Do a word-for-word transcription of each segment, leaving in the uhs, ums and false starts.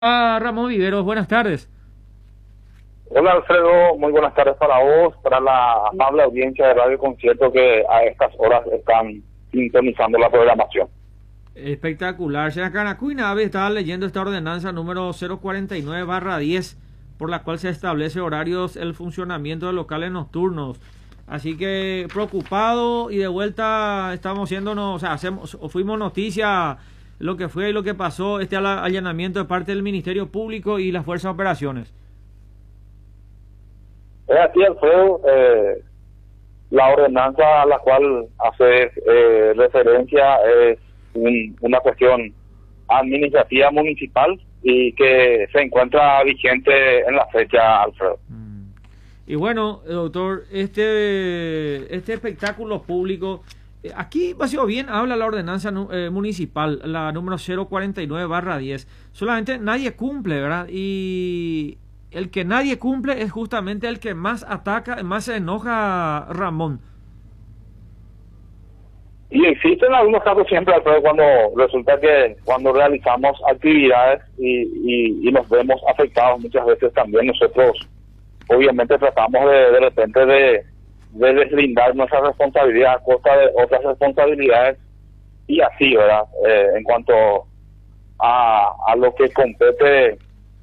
Ah, Ramón Viveros, buenas tardes. Hola Alfredo, muy buenas tardes para vos, para la amable audiencia de Radio Concierto que a estas horas están sintonizando la programación. Espectacular. Canacuina estaba leyendo esta ordenanza número cero cuarenta y nueve barra diez, por la cual se establece horarios, el funcionamiento de locales nocturnos. Así que preocupado y de vuelta estamos siendo, o sea, hacemos, fuimos noticia lo que fue y lo que pasó, este allanamiento de parte del Ministerio Público y las Fuerzas de Operaciones. Es así, Alfredo, eh, la ordenanza a la cual hace eh, referencia es un, una cuestión administrativa municipal y que se encuentra vigente en la fecha, Alfredo. Mm. Y bueno, doctor, este, este espectáculo público, eh, aquí ha sido bien, habla la ordenanza eh, municipal, la número cero cuarenta y nueve barra diez, solamente nadie cumple, ¿verdad? Y el que nadie cumple es justamente el que más ataca, más se enoja, Ramón. Y existen algunos casos siempre, Alfredo, cuando resulta que cuando realizamos actividades y, y, y nos vemos afectados muchas veces también nosotros, obviamente tratamos de, de repente de, de deslindar nuestra responsabilidad a costa de otras responsabilidades y así, ¿verdad? Eh, en cuanto a, a lo que compete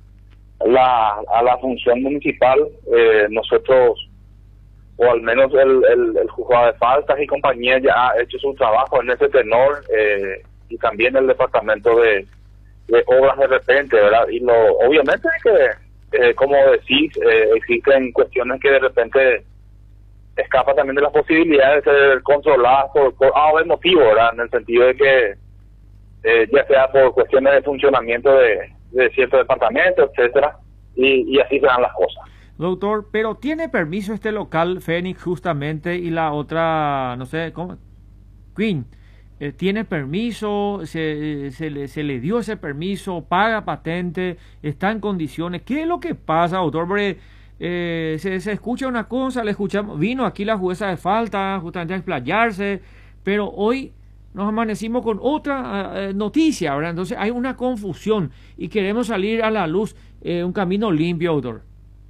la, a la función municipal, eh, nosotros, o al menos el, el, el juzgado de faltas y compañía ya ha hecho su trabajo en ese tenor, eh, y también el departamento de, de obras de repente, ¿verdad? Y lo obviamente es que, eh, como decís, eh, existen cuestiones que de repente escapan también de las posibilidades de ser controladas por, por A o B motivo, ¿verdad? En el sentido de que, eh, ya sea por cuestiones de funcionamiento de, de cierto departamento, etcétera, y, y así se dan las cosas. Doctor, pero ¿tiene permiso este local Fénix justamente y la otra, no sé, ¿cómo? Queen? Eh, ¿Tiene permiso? Se, se, le, ¿Se le dio ese permiso? ¿Paga patente? ¿Está en condiciones? ¿Qué es lo que pasa, doctor? Porque eh, se, se escucha una cosa, le escuchamos, vino aquí la jueza de falta justamente a explayarse, pero hoy nos amanecimos con otra uh, noticia, ¿verdad? Entonces hay una confusión y queremos salir a la luz, eh, un camino limpio, doctor.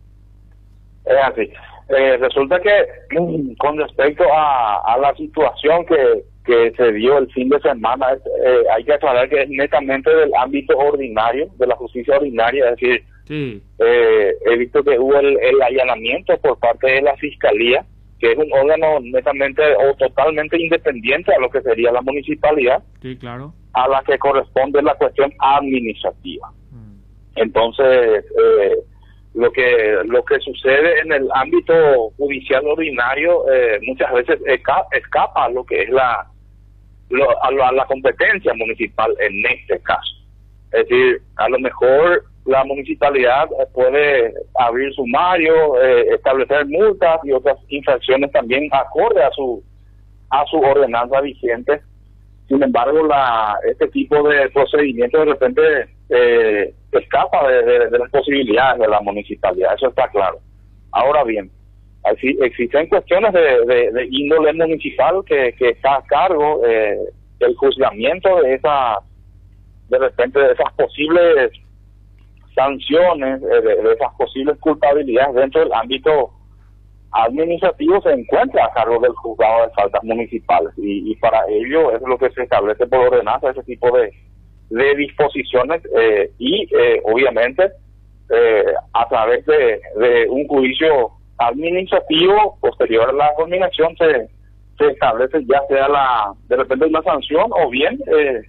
Es así. Eh, resulta que con respecto a, a la situación que, que se dio el fin de semana, eh, hay que aclarar que es netamente del ámbito ordinario, de la justicia ordinaria, es decir, sí. eh, he visto que hubo el, el allanamiento por parte de la Fiscalía, que es un órgano netamente o totalmente independiente a lo que sería la municipalidad, sí, claro, a la que corresponde la cuestión administrativa. Mm. Entonces, eh, lo que lo que sucede en el ámbito judicial ordinario eh, muchas veces escapa, escapa a lo que es la lo, a, la, a la competencia municipal en este caso. Es decir, a lo mejor la municipalidad puede abrir sumario, eh, establecer multas y otras infracciones también acorde a su a su ordenanza vigente. Sin embargo, la este tipo de procedimientos de repente eh, escapa de, de, de las posibilidades de la municipalidad, eso está claro. Ahora bien, así, existen cuestiones de, de, de índole municipal que, que está a cargo eh, del juzgamiento de esas, de repente, de esas posibles sanciones, eh, de, de esas posibles culpabilidades dentro del ámbito administrativo se encuentra a cargo del juzgado de faltas municipales y, y para ello es lo que se establece por ordenanza ese tipo de, de disposiciones eh, y eh, obviamente eh, a través de, de un juicio administrativo posterior a la culminación se, se establece ya sea la de repente una sanción o bien eh,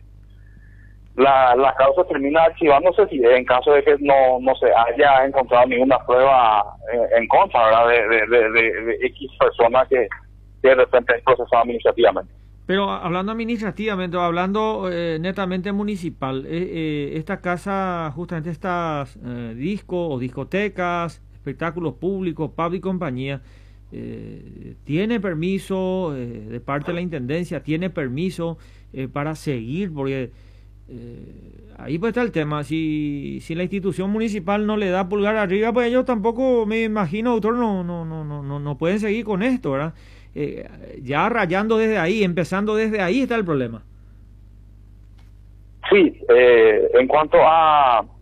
la, la causa termina archivándose si en caso de que no no se haya encontrado ninguna prueba en, en contra, ¿verdad? De, de, de, de, de X persona que, que de repente es procesada administrativamente. Pero hablando administrativamente, o hablando eh, netamente municipal, eh, eh, esta casa, justamente estas eh, discos o discotecas, espectáculos públicos, pub y compañía, eh, ¿tiene permiso eh, de parte de la Intendencia? ¿Tiene permiso eh, para seguir? Porque Eh, ahí pues está el tema. Si, si la institución municipal no le da pulgar arriba, pues ellos tampoco, me imagino, doctor, no, no, no, no, no, no pueden seguir con esto, ¿verdad? Eh, ya rayando desde ahí, empezando desde ahí está el problema. Sí, eh, en cuanto a